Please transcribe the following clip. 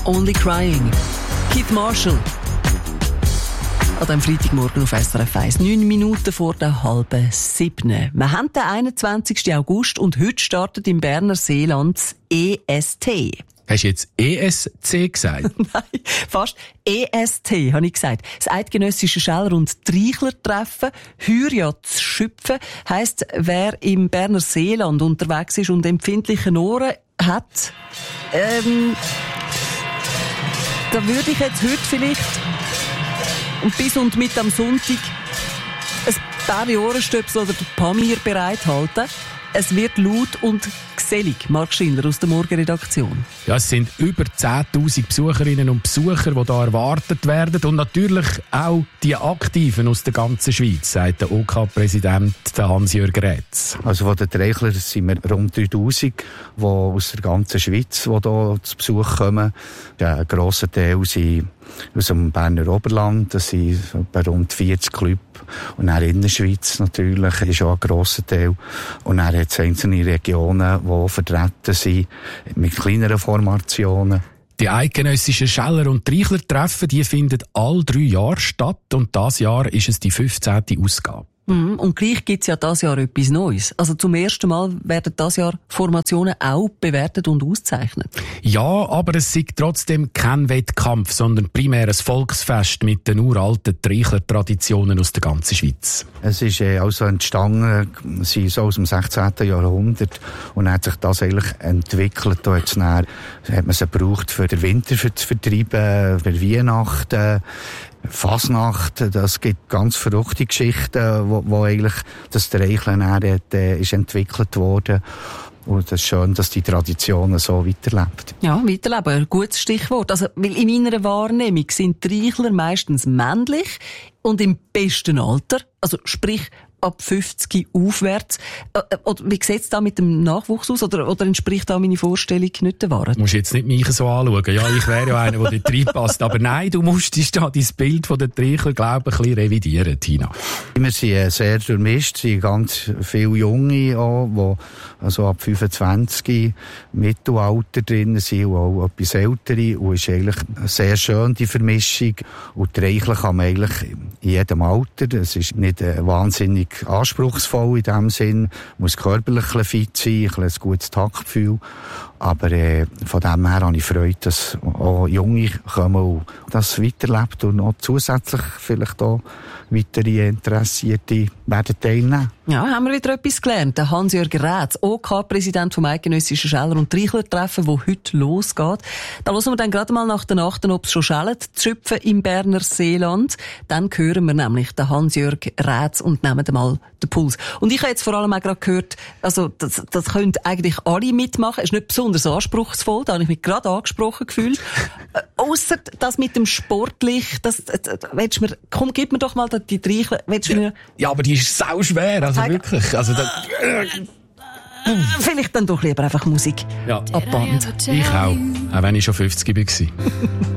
Only Crying. Keith Marshall. An diesem Freitagmorgen auf SRF 1. 9 Minuten vor der 6:30. Wir haben den 21. August und heute startet im Berner Seeland das EST. Hast du jetzt ESC gesagt? Nein, fast EST, habe ich gesagt. Das eidgenössische Scheller- und Treichler-Treffen, heuer zu schöpfen, heisst, wer im Berner Seeland unterwegs ist und empfindliche Ohren hat, da würde ich jetzt heute vielleicht und bis und mit am Sonntag ein paar Ohrenstöpsel oder Pamir bereithalten. Es wird laut und gesellig. Marc Schindler aus der Morgenredaktion. Ja, es sind über 10'000 Besucherinnen und Besucher, die hier erwartet werden. Und natürlich auch die Aktiven aus der ganzen Schweiz, sagt der OK-Präsident Hans-Jörg Rätz. Also von den Treichlern sind wir rund 3'000, die aus der ganzen Schweiz die hier zu Besuch kommen. Ein grosser Teil sind aus dem Berner Oberland, das sind rund 40 Clubs. Und auch in der Schweiz natürlich ist auch ein grosser Teil. Und dann hat es einzelne Regionen, die vertreten sind, mit kleineren Formationen. Die eidgenössischen Scheller- und Treichler-Treffen, die finden alle 3 Jahre statt. Und dieses Jahr ist es die 15. Ausgabe. Und gleich gibt es ja dieses Jahr etwas Neues. Also zum ersten Mal werden dieses Jahr Formationen auch bewertet und ausgezeichnet. Ja, aber es ist trotzdem kein Wettkampf, sondern primär ein Volksfest mit den uralten Treichler-Traditionen aus der ganzen Schweiz. Es ist also entstanden, sie so aus dem 16. Jahrhundert und hat sich das eigentlich entwickelt. Da hat man sie gebraucht, für den Winter zu vertreiben, für Weihnachten, Fasnacht. Das gibt ganz verrückte Geschichten, wo eigentlich das Treicheln ist entwickelt worden. Und es ist schön, dass die Tradition so weiterlebt. Ja, weiterleben, ein gutes Stichwort. Also, weil in meiner Wahrnehmung sind Treichler meistens männlich und im besten Alter, also sprich ab 50 aufwärts. Oder wie sieht es da mit dem Nachwuchs aus? Oder entspricht da meine Vorstellung nicht der Wahrheit? Du musst jetzt nicht mich so anschauen. Ja, ich wäre ja einer, der dort reinpasst. Aber nein, du musstest da dein Bild von den Treichler, glaube ich, ein bisschen revidieren, Tina. Wir sind sehr durchmischt, sind ganz viele Junge auch, die also ab 25 Mittelalter drin sind und auch etwas ältere. Und es ist eigentlich sehr schön, die Vermischung. Und Treichler kann man eigentlich in jedem Alter. Es ist nicht wahnsinnig anspruchsvoll in dem Sinn. Man muss körperlich fit sein, ein gutes Taktgefühl. Aber von dem her habe ich Freude, dass auch Junge kommen und das weiterlebt und noch zusätzlich vielleicht auch weitere Interessierte werden teilnehmen. Ja, haben wir wieder etwas gelernt. Der Hans-Jörg Rätz, OK-Präsident vom eidgenössischen Scheller- und Treichler-Treffen, das heute losgeht. Da hören wir dann gerade mal nach der Nacht, ob es schon schellt, zu schöpfen im Berner Seeland. Dann hören wir nämlich den Hans-Jörg Rätz und nehmen mal den Puls. Und ich habe jetzt vor allem auch gerade gehört, also das können eigentlich alle mitmachen. Ist nicht besonders anspruchsvoll, da habe ich mich gerade angesprochen gefühlt. Ausser das mit dem Sportlich, willst du mir, komm, gib mir doch mal die Treichler, willst du mir... Ja, aber die ist sau schwer, also wirklich. Also vielleicht dann doch lieber einfach Musik. Ja. Ab Band. Ich auch wenn ich schon 50 war.